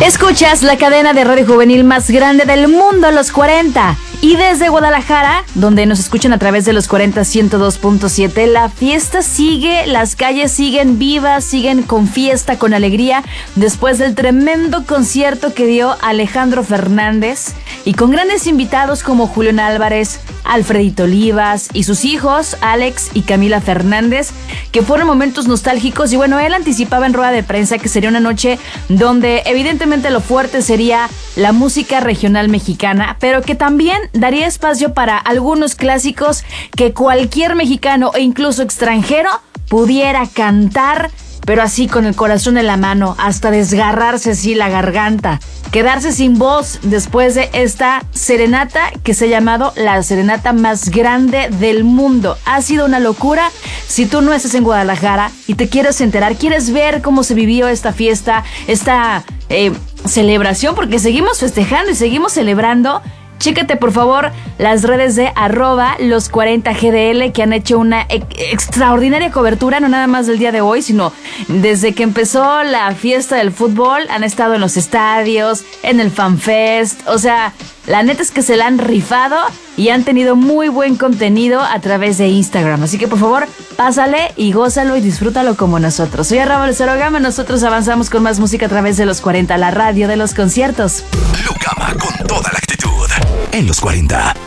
Escuchas la cadena de radio juvenil más grande del mundo, Los 40. Y desde Guadalajara, donde nos escuchan a través de Los 40 102.7, la fiesta sigue, las calles siguen vivas, siguen con fiesta, con alegría, después del tremendo concierto que dio Alejandro Fernández y con grandes invitados como Julián Álvarez, Alfredito Olivas y sus hijos, Alex y Camila Fernández, que fueron momentos nostálgicos. Y bueno, él anticipaba en rueda de prensa que sería una noche donde evidentemente lo fuerte sería la música regional mexicana, pero que también daría espacio para algunos clásicos que cualquier mexicano e incluso extranjero pudiera cantar, pero así con el corazón en la mano, hasta desgarrarse así la garganta, quedarse sin voz después de esta serenata que se ha llamado la serenata más grande del mundo. Ha sido una locura. Si tú no estás en Guadalajara y te quieres enterar, quieres ver cómo se vivió esta fiesta, esta celebración, porque seguimos festejando y seguimos celebrando, chécate por favor las redes de @los40gdl, que han hecho una extraordinaria cobertura, no nada más del día de hoy, sino desde que empezó la fiesta del fútbol. Han estado en los estadios, en el FanFest, o sea, la neta es que se la han rifado y han tenido muy buen contenido a través de Instagram. Así que por favor, pásale y gózalo y disfrútalo como nosotros. Soy Arraba Lucero Gama, nosotros avanzamos con más música a través de Los 40, la radio de los conciertos. Lucama con toda la actitud en Los 40.